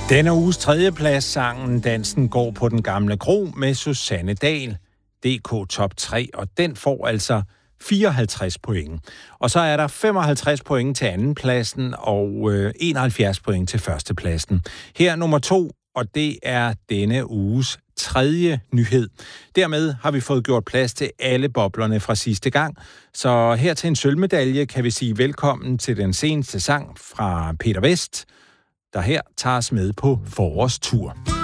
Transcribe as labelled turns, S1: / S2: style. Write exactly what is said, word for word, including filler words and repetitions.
S1: Denne uges tredjeplads sangen Dansen går på den gamle kro med Susanne Dahl. D K Top tre, og den får altså fireoghalvtreds point. Og så er der femoghalvtreds point til andenpladsen og øh, enoghalvfjerds point til førstepladsen. Her nummer to, og det er denne uges tredje nyhed. Dermed har vi fået gjort plads til alle boblerne fra sidste gang. Så her til en sølvmedalje kan vi sige velkommen til den seneste sang fra Peter Vest, der her tager os med på forårstur.